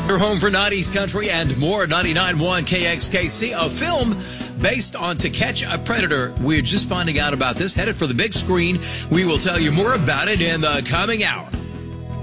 Your home for 90s country and more. 99.1 KXKC, a film based on To Catch a Predator. We're just finding out about this. Headed for the big screen. We will tell you more about it in the coming hour.